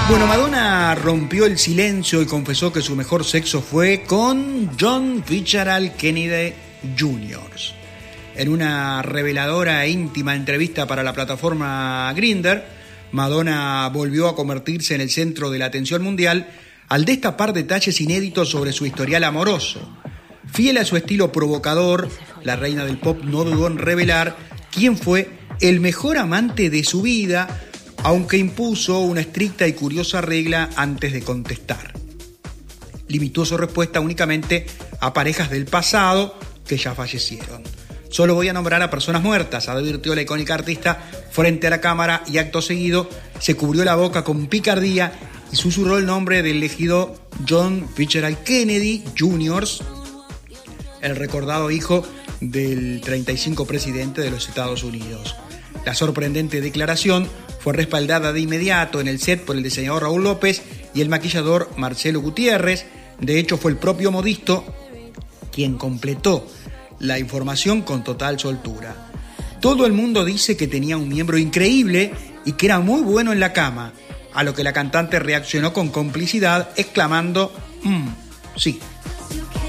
Bueno, Madonna rompió el silencio y confesó que su mejor sexo fue con John Fitzgerald Kennedy Jr. En una reveladora e íntima entrevista para la plataforma Grindr, Madonna volvió a convertirse en el centro de la atención mundial al destapar detalles inéditos sobre su historial amoroso. Fiel a su estilo provocador, la reina del pop no dudó en revelar quién fue el mejor amante de su vida, aunque impuso una estricta y curiosa regla antes de contestar. Limitó su respuesta únicamente a parejas del pasado que ya fallecieron. Solo voy a nombrar a personas muertas, advirtió la icónica artista frente a la cámara, y acto seguido se cubrió la boca con picardía y susurró el nombre del elegido John Fitzgerald Kennedy Jr., el recordado hijo del 35 presidente de los Estados Unidos. La sorprendente declaración fue respaldada de inmediato en el set por el diseñador Raúl López y el maquillador Marcelo Gutiérrez. De hecho, fue el propio Modisto quien completó la información con total soltura. Todo el mundo dice que tenía un miembro increíble y que era muy bueno en la cama, a lo que la cantante reaccionó con complicidad exclamando: sí.